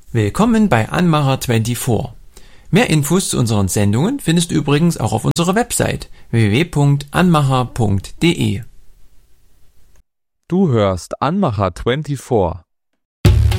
Willkommen bei Anmacher24. Mehr Infos zu unseren Sendungen findest du übrigens auch auf unserer Website www.anmacher.de. Du hörst Anmacher24.